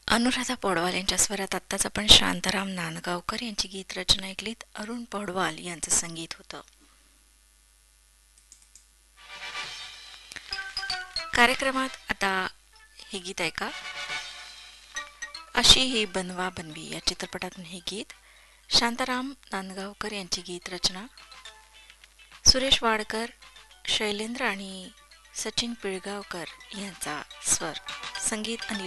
अनुराधा पौडवाल यांच्या स्वरात आत्ताच आपण शांताराम नांदगावकर यांची गीत रचना ऐकलीत. अरुण पौडवाल यांचं संगीत होतं. कार्यक्रमात आता हे गीत ऐका. अशी ही बनवा बनवी या चित्रपटातून हे गीत. शांताराम नांदगावकर यांची गीत रचना, सुरेश वाडकर, शैलेंद्र आणि सचिन पिळगावकर यांचा स्वर, संगीत अनिल